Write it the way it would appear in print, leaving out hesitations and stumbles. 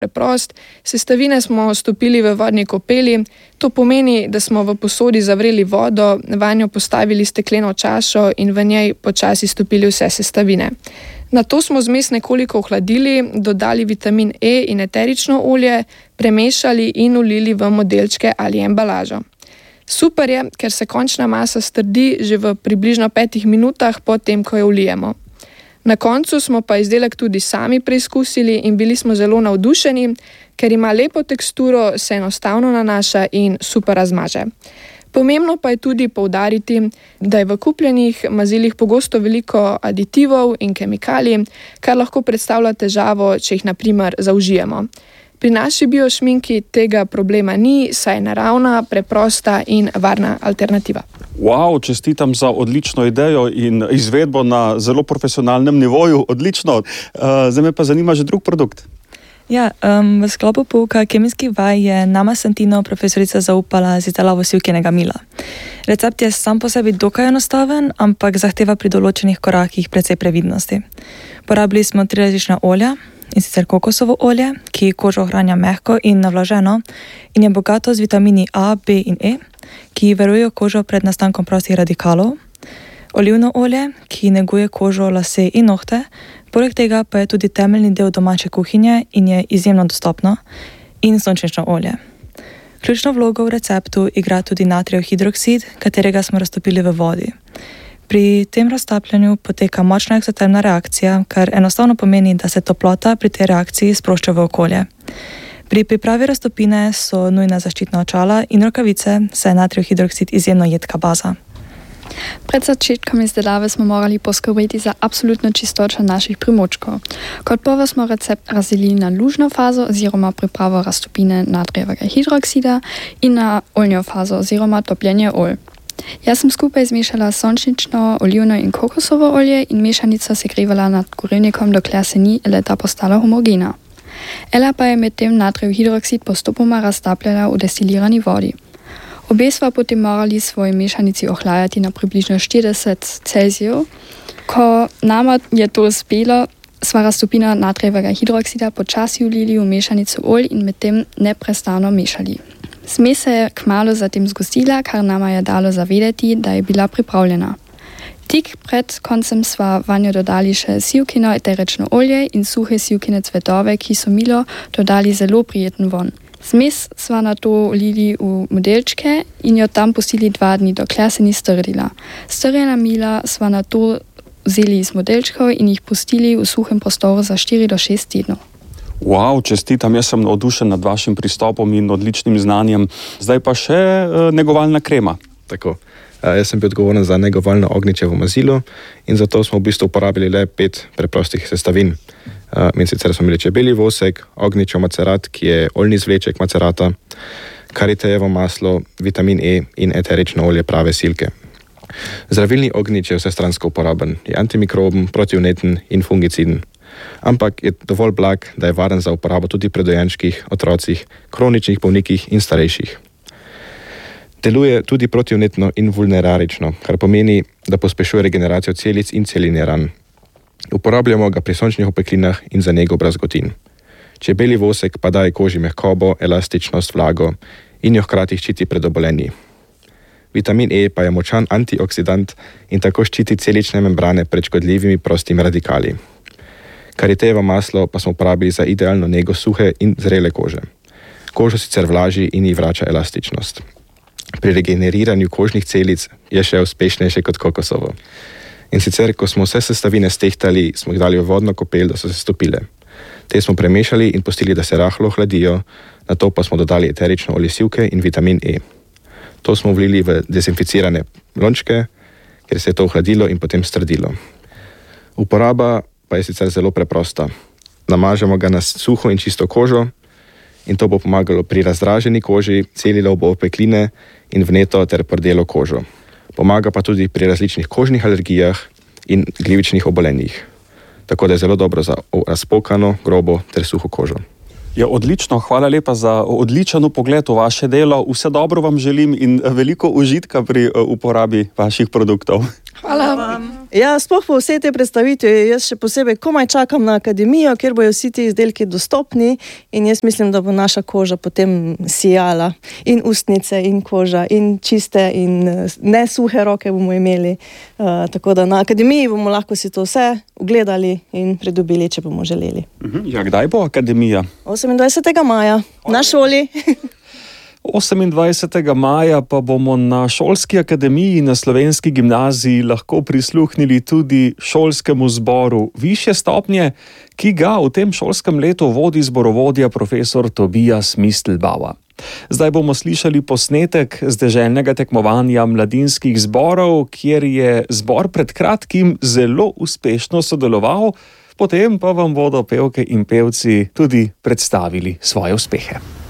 preprost. Sestavine smo stopili v vodni kopeli, to pomeni, da smo v posodi zavreli vodo, vanjo postavili stekleno čašo in v njej počasi stopili vse sestavine. Nato smo zmes nekoliko ohladili, dodali vitamin E in eterično olje, premešali in ulili v modelčke ali embalažo. Super je, ker se končna masa strdi že v približno 5 minutah po tem, ko jo vlijemo. Na koncu smo pa izdelek tudi sami preizkusili in bili smo zelo navdušeni, ker ima lepo teksturo, se enostavno nanaša in super razmaže. Pomembno pa je tudi poudariti, da je v kupljenih mazilih pogosto veliko aditivov in kemikalij, kar lahko predstavlja težavo, če jih na primer zaužijemo. Pri naši biošminki tega problema ni, saj je naravna, preprosta in varna alternativa. Wow, čestitam za odlično idejo in izvedbo na zelo profesionalnem nivoju, odlično. Zdaj me pa zanima že drug produkt. Ja, v sklopu pouka kemijskih vaj je nama Santino profesorica zaupala z izdelavo sivkinega mila. Recept je sam po sebi dokaj enostaven, ampak zahteva pri določenih korakih precej previdnosti. Porabili smo 3 različna olja, in sicer kokosovo olje, ki kožo ohranja mehko in navlaženo in je bogato z vitamini A, B in E, ki varujejo kožo pred nastankom prostih radikalov, olivno olje, ki neguje kožo, lase in nohte, poleg tega pa je tudi temeljni del domače kuhinje in je izjemno dostopno, in sončnično olje. Ključno vlogo v receptu igra tudi natrijev hidroksid, katerega smo raztopili v vodi. Pri tem raztapljanju poteka močna eksotermna reakcija, kar enostavno pomeni, da se toplota pri tej reakciji sprošča v okolje. Pri pripravi raztopine so nujna zaščitna očala in rokavice, saj je natrijev hidroksid izjemno jedka baza. Pred začetkom izdelave smo morali poskrbeti za absolutno čistočo naših pripomočkov. Kot prvo smo recept razdelili na lužno fazo oziroma pripravo raztopine natrijevega hidroksida in na oljno fazo oziroma topljenje olj. Jaz sem skupaj zmešala sončnično, olivno in kokosovo olje in mešanico segrevala nad kurilnikom, dokler se ni leta postala homogena. Ela pa je medtem natrijev hidroksid postopoma raztapljala v destilirani vodi. Obe sva potem morali svoji mešanici ohlajati na približno 40 Celsijev. Ko nama je to uspelo, sva raztopino natrijevega hidroksida počasi ulili v mešanico olj in medtem neprestano mešali. Zmes se je kmalu zatem zgostila, kar nama je dalo zavedeti, da je bila pripravljena. Tik pred koncem sva vanjo dodali še sivkino eterično olje in suhe sivkine cvetove, ki so milo dodali zelo prijeten vonj. Zmes sva nato ulili v modelčke in jo tam pustili 2 dni, dokler se ni strdila. Strjena mila sva nato vzeli iz modelčkov in jih pustili v suhem prostoru za 4 do 6 tednov. Wow, čestitam, jaz sem navdušen nad vašim pristopom in odličnim znanjem. Zdaj pa še negovalna krema. Tako. Jaz sem bil odgovoren za negovalno ognjiče v mazilu in zato smo v bistvu uporabili le 5 preprostih sestavin. In sicer smo imeli čebelji vosek, ognjičev macerat, ki je oljni izvleček macerata, karitejevo maslo, vitamin E in eterično olje prave silke. Zdravilni ognjič je vsestransko uporaben, je antimikroben, protivneten in fungiciden. Ampak je dovolj blag, da je varen za uporabo tudi pri dojenčkih, otrocih, kroničnih bolnikih in starejših. Deluje tudi protivnetno in vulnerarično, kar pomeni, da pospešuje regeneracijo celic in celine ran. Uporabljamo ga pri sončnih opeklinah in za nego brazgotin. Čebelji vosek pa daje koži mehkobo, elastičnost, vlago in jo hkrati ščiti pred obolenji. Vitamin E pa je močan antioksidant in tako ščiti celične membrane pred škodljivimi prostimi radikali. Karitejevo maslo pa smo uporabili za idealno nego suhe in zrele kože. Kožo sicer vlaži in ji vrača elastičnost. Pri regeneriranju kožnih celic je še uspešnejše kot kokosovo. In sicer, ko smo vse sestavine stehtali, smo jih dali v vodno kopel, da so se stopile. Te smo premešali in pustili, da se rahlo ohladijo, nato pa smo dodali eterično olje sivke in vitamin E. To smo vlili v dezinficirane lončke, ker se je to ohladilo in potem strdilo. Uporaba pa je sicer zelo preprosta. Namažemo ga na suho in čisto kožo in to bo pomagalo pri razdraženi koži, celilo bo opekline in vneto ter prdelo kožo. Pomaga pa tudi pri različnih kožnih alergijah in glivičnih obolenjih. Tako da je zelo dobro za razpokano, grobo ter suho kožo. Ja, odlično, hvala lepa za odličen pogled v vaše delo. Vse dobro vam želim in veliko užitka pri uporabi vaših produktov. Hvala vam. Ja, sploh po vsej tej predstavitvi, jaz še posebej komaj čakam na akademijo, kjer bojo vsi ti izdelki dostopni in jaz mislim, da bo naša koža potem sijala. In ustnice, in koža, in čiste, in ne suhe roke bomo imeli. Tako da na akademiji bomo lahko si to vse ugledali in pridobili, če bomo želeli. Ja, kdaj bo akademija? 28. maja na šoli. 28. maja pa bomo na Šolski akademiji na Slovenski gimnaziji lahko prisluhnili tudi šolskemu zboru višje stopnje, ki ga v tem šolskem letu vodi zborovodja profesor Tobias Mistelbauer. Zdaj bomo slišali posnetek z deželnega tekmovanja mladinskih zborov, kjer je zbor pred kratkim zelo uspešno sodeloval, potem pa vam bodo pevke in pevci tudi predstavili svoje uspehe.